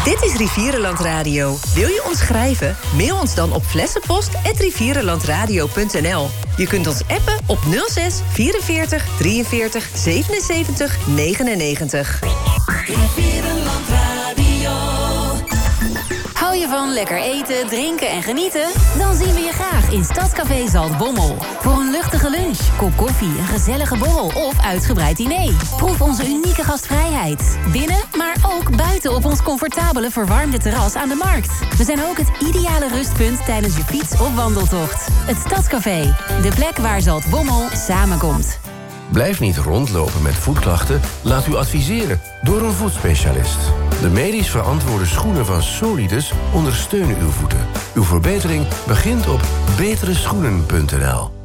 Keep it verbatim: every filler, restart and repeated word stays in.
Dit is Rivierenland Radio. Wil je ons schrijven? Mail ons dan op flessenpost at rivierenlandradio punt n l. Je kunt ons appen op nul zes vierenveertig drieënveertig zevenenzeventig negenennegentig. Rivierenland Radio. Hou je van lekker eten, drinken en genieten? Dan zien we je graag in Stadscafé Zaltbommel. Voor een luchtige lunch, kop koffie, een gezellige borrel of uitgebreid diner. Proef onze unieke gastvrijheid. Binnen, maar ook buiten op ons comfortabele verwarmde terras aan de Markt. We zijn ook het ideale rustpunt tijdens je fiets- of wandeltocht. Het Stadscafé, de plek waar Zaltbommel samenkomt. Blijf niet rondlopen met voetklachten. Laat u adviseren door een voetspecialist. De medisch verantwoorde schoenen van Solidus ondersteunen uw voeten. Uw verbetering begint op betere schoenen punt n l.